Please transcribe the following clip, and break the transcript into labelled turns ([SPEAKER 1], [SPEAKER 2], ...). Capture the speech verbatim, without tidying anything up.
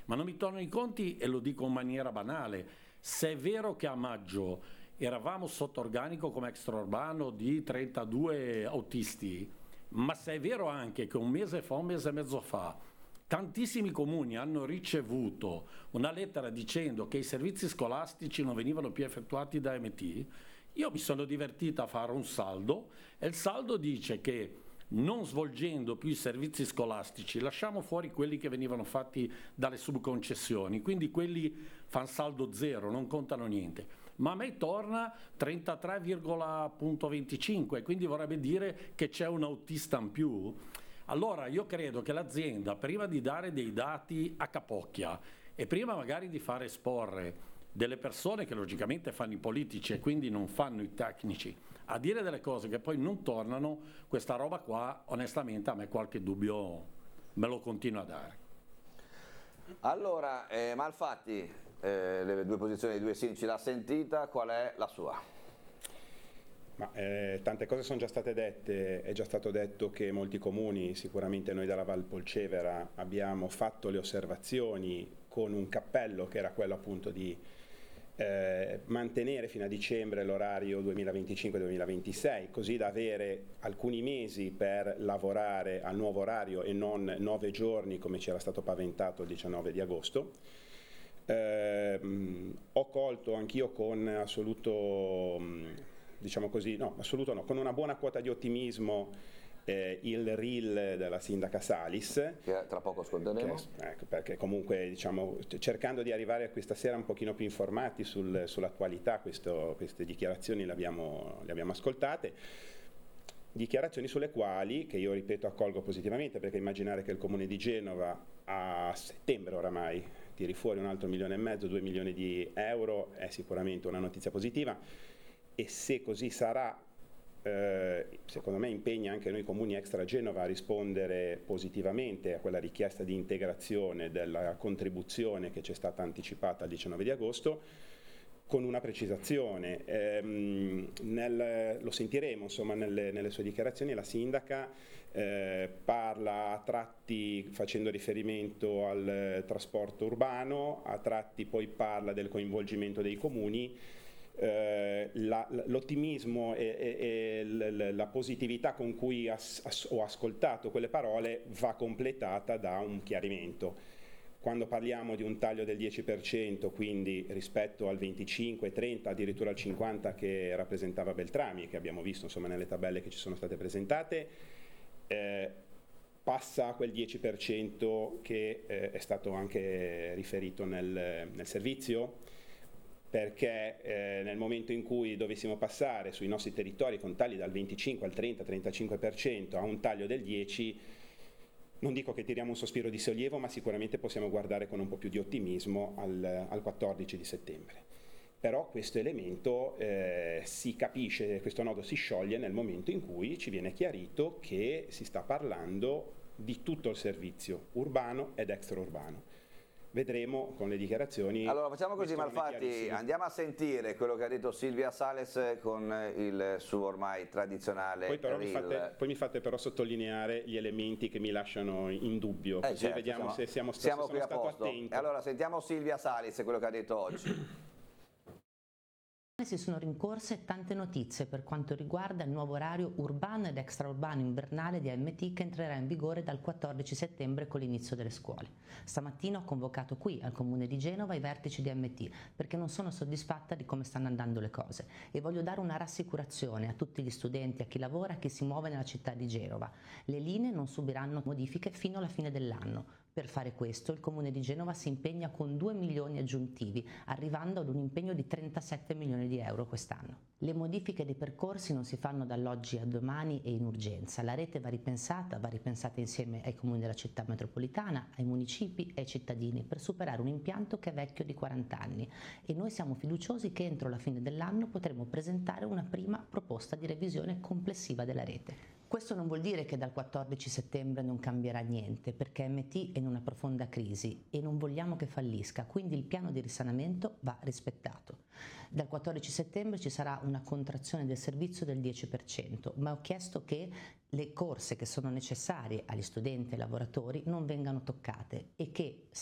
[SPEAKER 1] ma non mi tornano i conti e lo dico in maniera banale. Se è vero che a maggio eravamo sotto organico come extraurbano di trentadue autisti, ma se è vero anche che un mese fa, un mese e mezzo fa, tantissimi comuni hanno ricevuto una lettera dicendo che i servizi scolastici non venivano più effettuati da M T, io mi sono divertito a fare un saldo e il saldo dice che non svolgendo più i servizi scolastici, lasciamo fuori quelli che venivano fatti dalle subconcessioni, quindi quelli fanno saldo zero, non contano niente, ma a me torna trentatré virgola venticinque, quindi vorrebbe dire che c'è un autista in più. Allora io credo che l'azienda, prima di dare dei dati a capocchia e prima magari di fare esporre delle persone che logicamente fanno i politici e quindi non fanno i tecnici, a dire delle cose che poi non tornano, questa roba qua onestamente a me qualche dubbio me lo continua a dare.
[SPEAKER 2] Allora, eh, Malfatti, eh, le due posizioni dei due sindaci l'ha sentita, qual è la sua?
[SPEAKER 3] Ma, eh, tante cose sono già state dette, è già stato detto che molti comuni, sicuramente noi dalla Val Polcevera, abbiamo fatto le osservazioni con un cappello che era quello appunto di eh, mantenere fino a dicembre l'orario duemilaventicinque duemilaventisei, così da avere alcuni mesi per lavorare al nuovo orario e non nove giorni come ci era stato paventato il diciannove di agosto. Eh, mh, ho colto anch'io con assoluto... Mh, diciamo così, no, assoluto no, con una buona quota di ottimismo eh, il reel della sindaca Salis.
[SPEAKER 2] Che tra poco ascolteremo.
[SPEAKER 3] Che, ecco, perché comunque diciamo, cercando di arrivare a questa sera un pochino più informati sul, sull'attualità, queste dichiarazioni le abbiamo, le abbiamo ascoltate. Dichiarazioni sulle quali, che io ripeto accolgo positivamente, perché immaginare che il Comune di Genova a settembre oramai tiri fuori un altro milione e mezzo, due milioni di euro è sicuramente una notizia positiva. E se così sarà, eh, secondo me impegna anche noi comuni extra Genova a rispondere positivamente a quella richiesta di integrazione della contribuzione che ci è stata anticipata il diciannove di agosto, con una precisazione. Ehm, nel, lo sentiremo insomma nelle, nelle sue dichiarazioni, la sindaca eh, parla a tratti facendo riferimento al trasporto urbano, a tratti poi parla del coinvolgimento dei comuni. Eh, l'ottimismo e, e, e la positività con cui as, as, ho ascoltato quelle parole va completata da un chiarimento. Quando parliamo di un taglio del dieci per cento, quindi rispetto al venticinque, trenta, addirittura al cinquanta che rappresentava Beltrami, che abbiamo visto insomma nelle tabelle che ci sono state presentate, eh, passa a quel dieci per cento che eh, è stato anche riferito nel, nel servizio, perché eh, nel momento in cui dovessimo passare sui nostri territori con tagli dal venticinque al trenta trentacinque per cento a un taglio del dieci per cento, non dico che tiriamo un sospiro di sollievo, ma sicuramente possiamo guardare con un po' più di ottimismo al, al quattordici di settembre. Però questo elemento eh, si capisce, questo nodo si scioglie nel momento in cui ci viene chiarito che si sta parlando di tutto il servizio urbano ed extraurbano. Vedremo con le dichiarazioni.
[SPEAKER 2] Allora facciamo così, Malfatti, andiamo a sentire quello che ha detto Silvia Sales con il suo ormai tradizionale
[SPEAKER 3] poi, però mi
[SPEAKER 2] reel.
[SPEAKER 3] fate, poi mi fate però sottolineare gli elementi che mi lasciano in dubbio,
[SPEAKER 2] eh
[SPEAKER 3] così
[SPEAKER 2] certo,
[SPEAKER 3] vediamo
[SPEAKER 2] siamo,
[SPEAKER 3] se siamo,
[SPEAKER 2] siamo
[SPEAKER 3] se
[SPEAKER 2] qui
[SPEAKER 3] sono
[SPEAKER 2] a
[SPEAKER 3] stato
[SPEAKER 2] posto.
[SPEAKER 3] attento.
[SPEAKER 2] Allora sentiamo Silvia Sales, quello che ha detto oggi.
[SPEAKER 4] Si sono rincorse tante notizie per quanto riguarda il nuovo orario urbano ed extraurbano invernale di A M T che entrerà in vigore dal quattordici settembre con l'inizio delle scuole. Stamattina ho convocato qui al Comune di Genova i vertici di A M T perché non sono soddisfatta di come stanno andando le cose e voglio dare una rassicurazione a tutti gli studenti, a chi lavora, a chi si muove nella città di Genova. Le linee non subiranno modifiche fino alla fine dell'anno. Per fare questo il Comune di Genova si impegna con due milioni aggiuntivi, arrivando ad un impegno di trentasette milioni di euro quest'anno. Le modifiche dei percorsi non si fanno dall'oggi a domani e in urgenza. La rete va ripensata, va ripensata insieme ai comuni della città metropolitana, ai municipi e ai cittadini per superare un impianto che è vecchio di quaranta anni e noi siamo fiduciosi che entro la fine dell'anno potremo presentare una prima proposta di revisione complessiva della rete. Questo non vuol dire che dal quattordici settembre non cambierà niente, perché A M T è in una profonda crisi e non vogliamo che fallisca, quindi il piano di risanamento va rispettato. Dal quattordici settembre ci sarà una contrazione del servizio del dieci per cento, ma ho chiesto che le corse che sono necessarie agli studenti e ai lavoratori non vengano toccate e che